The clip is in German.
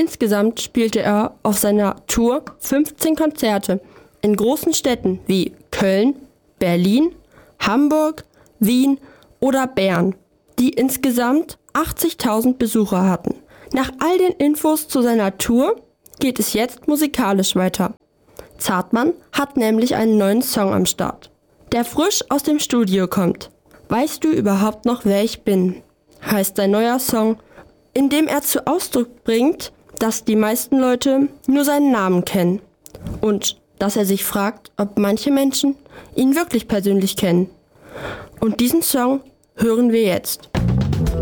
Insgesamt spielte er auf seiner Tour 15 Konzerte in großen Städten wie Köln, Berlin, Hamburg, Wien oder Bern, die insgesamt 80.000 Besucher hatten. Nach all den Infos zu seiner Tour geht es jetzt musikalisch weiter. Zartmann hat nämlich einen neuen Song am Start, der frisch aus dem Studio kommt. Weißt du überhaupt noch, wer ich bin? Heißt sein neuer Song, in dem er zu Ausdruck bringt, dass die meisten Leute nur seinen Namen kennen und dass er sich fragt, ob manche Menschen ihn wirklich persönlich kennen. Und diesen Song hören wir jetzt.